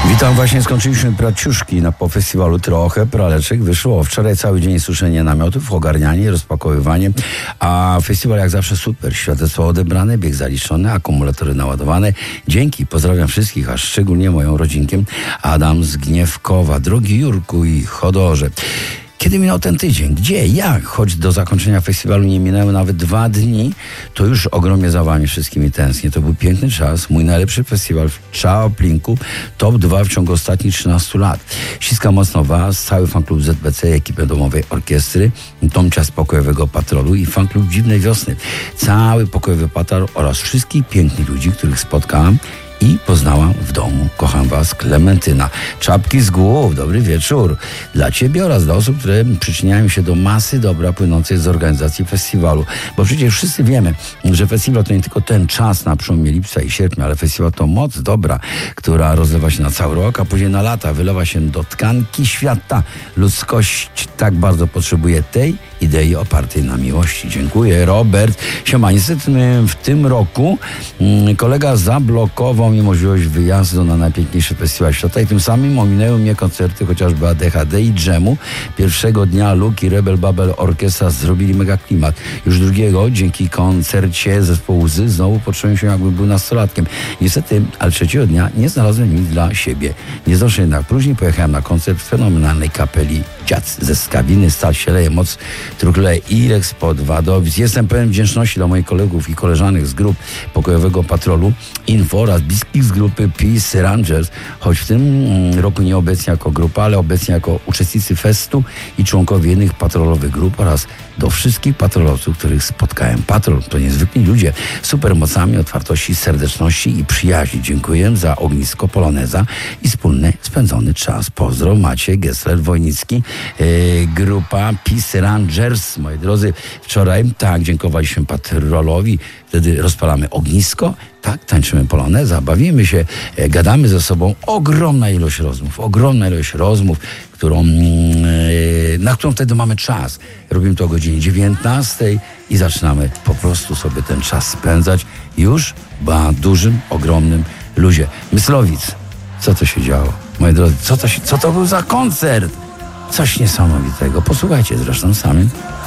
Witam, właśnie skończyliśmy praciuszki po festiwalu. Trochę praleczek wyszło. Wczoraj cały dzień suszenie namiotów, ogarnianie, rozpakowywanie, a festiwal jak zawsze super. Świadectwo odebrane, bieg zaliczony, akumulatory naładowane. Dzięki, pozdrawiam wszystkich, a szczególnie moją rodzinkę Adam z Gniewkowa. Drogi Jurku i Chodorze. Kiedy minął ten tydzień? Gdzie? Jak? Choć do zakończenia festiwalu nie minęły nawet 2 dni, to już ogromnie za wami wszystkimi tęsknię. To był piękny czas, mój najlepszy festiwal w Czaoplinku, top 2 w ciągu ostatnich 13 lat. Ściskam mocno was, cały fanklub ZBC, ekipę domowej orkiestry, Tomcia z Pokojowego Patrolu i fanklub Dziwnej Wiosny. Cały Pokojowy Patrol oraz wszystkich pięknych ludzi, których spotkałam i poznałam w domu. Kocham was, Klementyna. Czapki z głów, dobry wieczór. Dla ciebie oraz dla osób, które przyczyniają się do masy dobra płynącej z organizacji festiwalu. Bo przecież wszyscy wiemy, że festiwal to nie tylko ten czas na przełomie lipca i sierpnia, ale festiwal to moc dobra, która rozlewa się na cały rok, a później na lata wylewa się do tkanki świata. Ludzkość tak bardzo potrzebuje tej idei opartej na miłości. Dziękuję, Robert. Siema, niestety w tym roku kolega zablokował mi możliwość wyjazdu na najpiękniejszy festiwal świata i tym samym ominęły mnie koncerty chociażby ADHD i Dżemu. Pierwszego dnia Luke i Rebel Babel Orkiestra zrobili mega klimat. Już drugiego, dzięki koncercie zespołu Łzy, znowu poczułem się, jakbym był nastolatkiem. Niestety, ale trzeciego dnia nie znalazłem nic dla siebie. Nie zdążyłem jednak później, pojechałem na koncert fenomenalnej kapeli Dziac ze Skawiny, Stal się leje, moc truchleje, Irex pod Wadowic. Jestem pełen wdzięczności dla moich kolegów i koleżanek z grup Pokojowego Patrolu, Info oraz bliskich z grupy Peace Rangers, choć w tym roku nie obecnie jako grupa, ale obecnie jako uczestnicy festu i członkowie innych patrolowych grup oraz do wszystkich patrolowców, których spotkałem. Patrol to niezwykli ludzie, supermocami otwartości, serdeczności i przyjaźni. Dziękuję za ognisko Poloneza i wspólny spędzony czas. Pozdro, Maciej Gessler, Wojnicki, grupa Peace Rangers. Moi drodzy, wczoraj dziękowaliśmy patrolowi, wtedy rozpalamy ognisko, tańczymy poloneza, bawimy się, gadamy ze sobą. Ogromna ilość rozmów, na którą wtedy mamy czas. Robimy to o godzinie 19 i zaczynamy po prostu sobie ten czas spędzać już na dużym, ogromnym luzie. Myslowic, co to się działo? Moi drodzy, co to był za koncert? Coś niesamowitego. Posłuchajcie zresztą sami.